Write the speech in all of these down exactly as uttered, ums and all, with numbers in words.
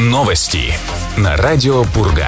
Новости на радио Пурга.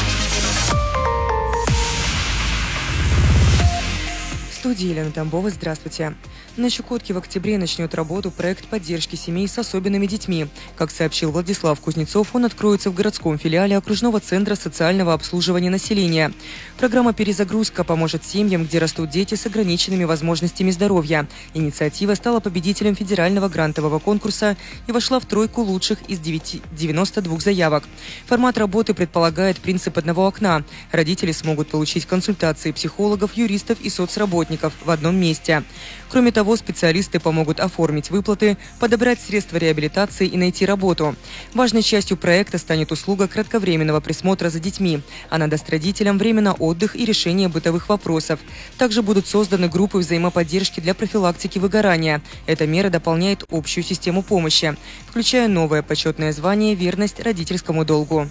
В студии Елена Тамбова. Здравствуйте. На Чукотке в октябре начнет работу проект поддержки семей с особенными детьми. Как сообщил Владислав Кузнецов, он откроется в городском филиале окружного центра социального обслуживания населения. Программа «Перезагрузка» поможет семьям, где растут дети с ограниченными возможностями здоровья. Инициатива стала победителем федерального грантового конкурса и вошла в тройку лучших из девяноста двух заявок. Формат работы предполагает принцип одного окна. Родители смогут получить консультации психологов, юристов и соцработников в одном месте. Кроме того, специалисты помогут оформить выплаты, подобрать средства реабилитации и найти работу. Важной частью проекта станет услуга кратковременного присмотра за детьми. Она даст родителям время на отдых и решение бытовых вопросов. Также будут созданы группы взаимоподдержки для профилактики выгорания. Эта мера дополняет общую систему помощи, включая новое почетное звание «Верность родительскому долгу».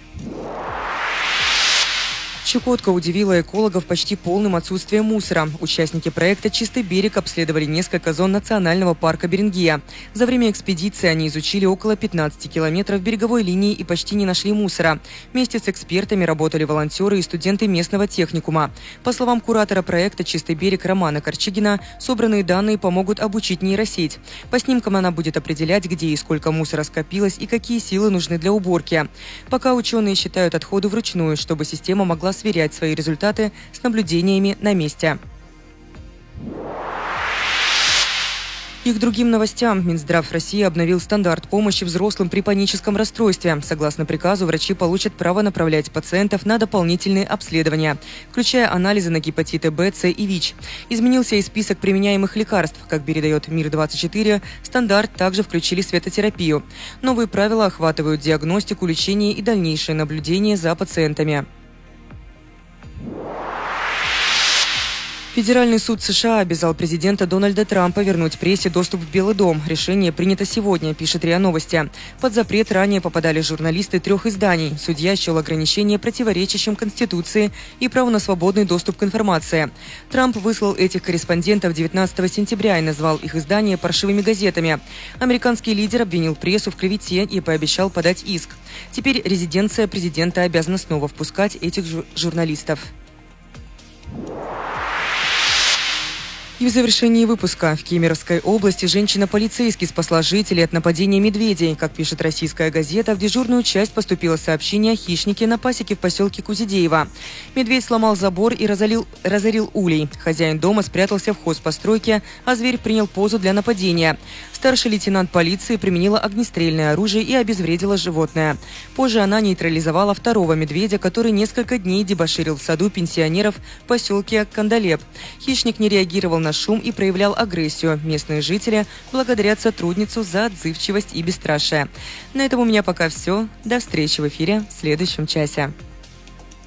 Чукотка удивила экологов почти полным отсутствием мусора. Участники проекта «Чистый берег» обследовали несколько зон национального парка Беренгея. За время экспедиции они изучили около пятнадцати километров береговой линии и почти не нашли мусора. Вместе с экспертами работали волонтеры и студенты местного техникума. По словам куратора проекта «Чистый берег» Романа Корчигина, собранные данные помогут обучить нейросеть. По снимкам она будет определять, где и сколько мусора скопилось и какие силы нужны для уборки. Пока ученые считают отходы вручную, чтобы система могла сверять свои результаты с наблюдениями на месте. И к другим новостям. Минздрав России обновил стандарт помощи взрослым при паническом расстройстве. Согласно приказу, врачи получат право направлять пациентов на дополнительные обследования, включая анализы на гепатиты Б, С и ВИЧ. Изменился и список применяемых лекарств. Как передает Мир двадцать четыре, в стандарт также включили светотерапию. Новые правила охватывают диагностику, лечение и дальнейшее наблюдение за пациентами. Федеральный суд США обязал президента Дональда Трампа вернуть прессе доступ в Белый дом. Решение принято сегодня, пишет РИА Новости. Под запрет ранее попадали журналисты трех изданий. Судья счел ограничение противоречащим Конституции и праву на свободный доступ к информации. Трамп выслал этих корреспондентов девятнадцатого сентября и назвал их издания паршивыми газетами. Американский лидер обвинил прессу в клевете и пообещал подать иск. Теперь резиденция президента обязана снова впускать этих жур- журналистов. И в завершении выпуска. В Кемеровской области женщина-полицейский спасла жителей от нападения медведей. Как пишет российская газета, в дежурную часть поступило сообщение о хищнике на пасеке в поселке Кузидеево. Медведь сломал забор и разорил, разорил улей. Хозяин дома спрятался в хозпостройке, а зверь принял позу для нападения. Старший лейтенант полиции применила огнестрельное оружие и обезвредила животное. Позже она нейтрализовала второго медведя, который несколько дней дебоширил в саду пенсионеров в поселке Кандалеп. Хищник не реагировал на шум и проявлял агрессию. Местные жители благодарят сотрудницу за отзывчивость и бесстрашие. На этом у меня пока все. До встречи в эфире в следующем часе.